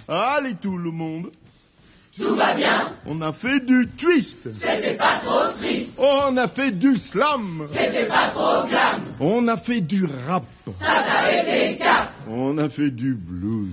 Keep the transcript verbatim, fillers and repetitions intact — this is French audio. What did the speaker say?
Allez tout le monde. Tout va bien. On a fait du twist. C'était pas trop triste. On a fait du slam. C'était pas trop glam. On a fait du rap. Ça t'a été cap. On a fait du blues.